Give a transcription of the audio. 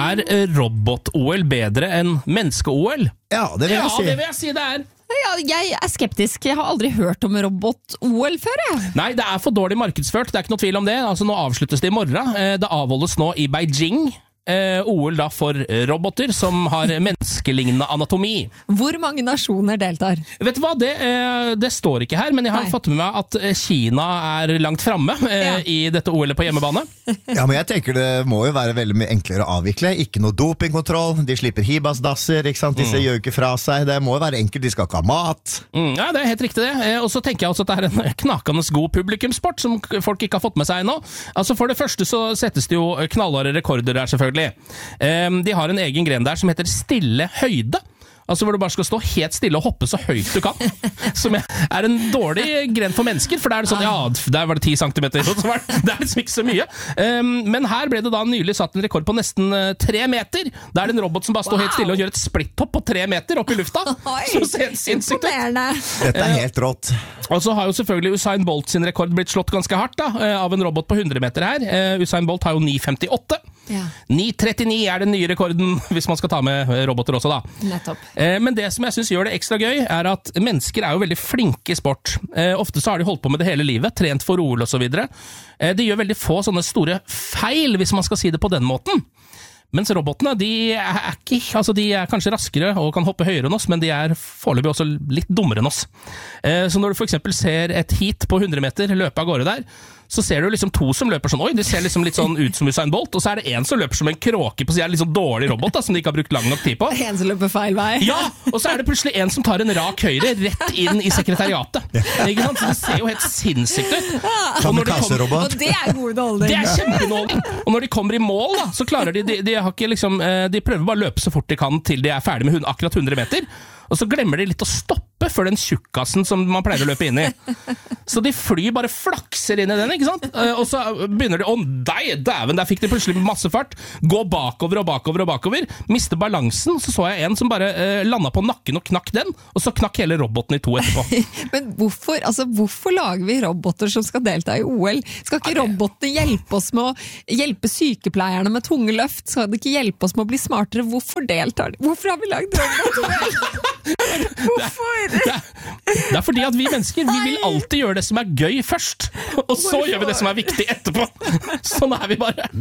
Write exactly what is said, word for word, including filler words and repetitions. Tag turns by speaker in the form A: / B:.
A: Er robot-O L bedre enn menneske-O L?
B: Ja, det vil jeg
A: ja,
B: si.
A: det vil jeg si det er.
C: Ja, jeg er skeptisk. Jeg har aldri hørt om robot-O L før, jeg.
A: Nei, det er for dårlig markedsført, det er ikke noe tvil om det. Altså, nå avsluttes det i morgen. Det avholdes nå i Beijing. O L da for roboter som har menneskelignende anatomi.
C: Hvor mange nasjoner deltar?
A: Vet du hva, det, det står ikke her, men jeg har
C: Nei.
A: fått med meg at Kina er langt fremme ja. i dette O L på hjemmebane.
B: Ja, men jeg tenker det må jo være veldig mye enklere å avvikle. Ikke noe dopingkontroll, de slipper hibasdasser, ikke sant? Disse mm. gjør ikke fra seg. Det må jo være enkelt, de skal ikke ha mat.
A: Mm, ja, det er helt riktig det. Og så tenker jeg også at det er en knakende god publikumsport som folk ikke har fått med seg ennå. Altså for det første så settes det jo knallharde rekorder der selvfølgelig. De har en egen gren der som heter stille høyde. Altså hvor du bare skal stå helt stille og hoppe så høyt du kan. Som er en dårlig gren for mennesker, for der er det sånn, ja, der var det ti centimeter, og så var det, det er liksom ikke så mye. Men her ble det da nylig satt en rekord på nesten tre meter. Da er det en robot som bare står wow. helt stille og gjør et splitthopp på tre meter opp i lufta. Så ser det sinnssykt ut.
B: Dette er helt rått.
A: Og så har jo selvfølgelig Usain Bolt sin rekord blitt slått ganske hardt da, av en robot på hundre meter her. Usain Bolt har jo ni femtiåtte. Ja. ni trettini er den nye rekorden, hvis man skal ta med roboter også da.
C: Nettopp.
A: Men det som jeg synes gjør det ekstra gøy, er at mennesker er jo veldig flinke i sport. Ofte så har de holdt på med det hele livet, trent for O L og så videre. De gjør veldig få sånne store feil, hvis man skal si det på den måten. Mens robotene, de er, ikke, altså de er kanskje raskere og kan hoppe høyere enn oss, men de er foreløpig også litt dummere enn oss. Så når du for eksempel ser et heat på hundre meter løpe av gårde der, så ser du liksom to som løper sånn, oi, de ser liksom litt sånn ut som Usain Bolt, og så er det en som løper som en kråke på siden, en litt sånn dårlig robot da, som de ikke har brukt lang nok tid på.
C: En som løper feil vei.
A: Ja, og så er det plutselig en som tar en rak høyre rett inn i sekretariatet. Ikke sant? Så det ser jo helt sinnssykt ut.
B: Og, når de kommer,
C: og det er god underholdning.
A: Det er kjempeunderholdning. Og når de kommer i mål da, så klarer de, de, de har ikke liksom, de prøver bare å løpe så fort de kan til de er ferdig med akkurat hundre meter. Og så glemmer de litt å stoppe før den tjukkassen som man pleier å løpe inn i. Så de flyr bare flakser inn i den, ikke sant? Og så begynner de, å nei, dæven, der fikk de plutselig masse fart. Gå bakover og bakover og bakover. Miste balansen, så så jeg en som bare eh, landet på nakken og knakk den, og så knakk hele roboten i to etterpå.
C: Men hvorfor, altså, hvorfor lager vi roboter som skal delta i O L? Skal ikke robotene hjelpe oss med å hjelpe sykepleierne med tunge løft? Skal de ikke hjelpe oss med å bli smartere? Hvorfor deltar de? Hvorfor har vi lagd roboter? Hvorfor?
A: Det er, det er fordi at vi mennesker vi vil alltid gjøre det som er gøy først, og så Hvorfor? Gjør vi det som er viktig etterpå. Sånn er vi bare.